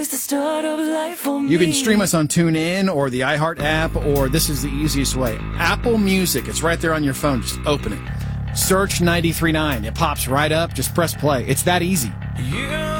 It's the start of life for me. You can stream us on TuneIn or the iHeart app, or this is the easiest way. Apple Music. It's right there on your phone. Just open it. Search 93.9. It pops right up. Just press play. It's that easy. You